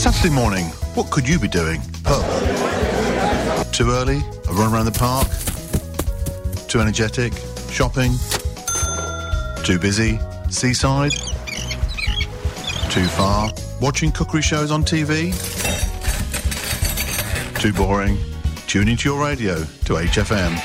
Saturday morning, what could you be doing? Pub. Too early? A run around the park? Too energetic? Shopping? Too busy? Seaside? Too far? Watching cookery shows on TV? Too boring? Tune into your radio to HFM.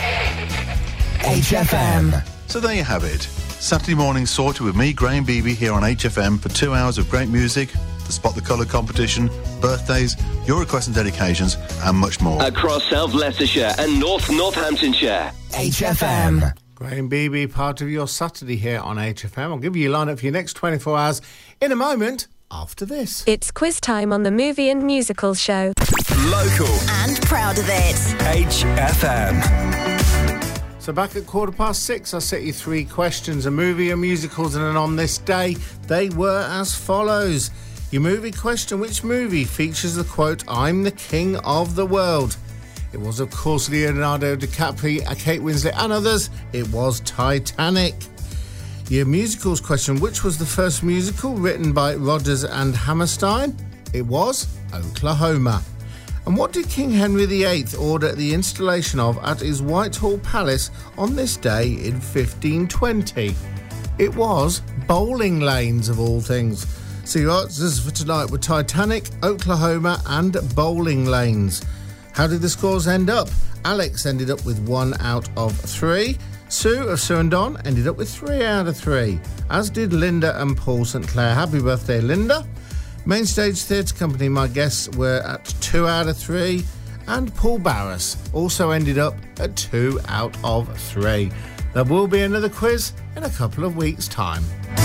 HFM. So there you have it. Saturday morning sorted with me, Graham Beebe, here on HFM for 2 hours of great music, the Spot the Colour competition, birthdays, your requests and dedications, and much more. Across South Leicestershire and North Northamptonshire. HFM. Graham Beebe, part of your Saturday here on HFM. I'll give you a line-up for your next 24 hours in a moment after this. It's quiz time on the Movie and Musicals show. Local. And proud of it. HFM. So back at 6:15, I set you 3 questions, a movie, a musicals and an on this day. They were as follows. Your movie question: which movie features the quote, "I'm the king of the world"? It was, of course, Leonardo DiCaprio, Kate Winslet and others. It was Titanic. Your musicals question: which was the first musical written by Rodgers and Hammerstein? It was Oklahoma. And what did King Henry VIII order the installation of at his Whitehall Palace on this day in 1520? It was bowling lanes, of all things. So your answers for tonight were Titanic, Oklahoma and bowling lanes. How did the scores end up? Alex ended up with 1 out of 3. Sue of Sue and Don ended up with 3 out of 3, as did Linda and Paul St Clair. Happy birthday, Linda. Mainstage Theatre Company, my guests were at 2 out of 3, and Paul Barras also ended up at 2 out of 3. There will be another quiz in a couple of weeks' time.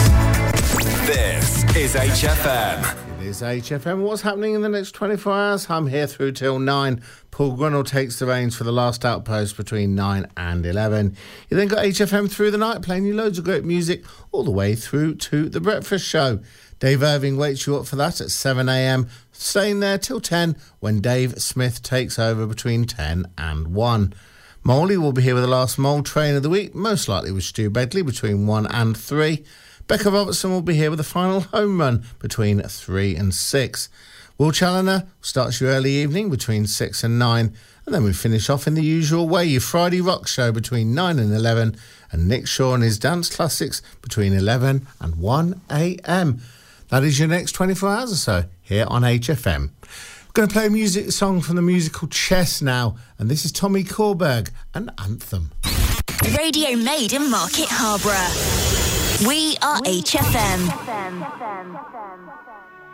This is HFM. It is HFM. What's happening in the next 24 hours? I'm here through till 9. Paul Grunnell takes the reins for the last outpost between 9 and 11. You then got HFM through the night, playing you loads of great music all the way through to The Breakfast Show. Dave Irving waits you up for that at 7 a.m, staying there till 10 when Dave Smith takes over between 10 and 1. Molly will be here with the last Mole Train of the week, most likely with Stu Bedley between 1 and 3. Becca Robertson will be here with the final home run between 3 and 6. Will Challoner starts your early evening between 6 and 9. And then we finish off in the usual way, your Friday rock show between 9 and 11. And Nick Shaw and his dance classics between 11 and 1 a.m. That is your next 24 hours or so here on HFM. We're going to play a music song from the musical Chess now. And this is Tommy Korberg and Anthem. Radio made in Market Harborough. We are HFM.